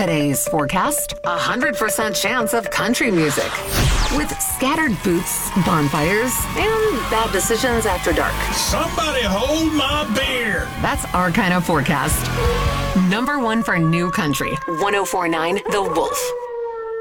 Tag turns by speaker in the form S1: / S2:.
S1: Today's forecast, 100% chance of country music. With scattered boots, bonfires, and bad decisions after dark.
S2: Somebody hold my beer.
S1: That's our kind of forecast. Number one for new country, 104.9 The Wolf.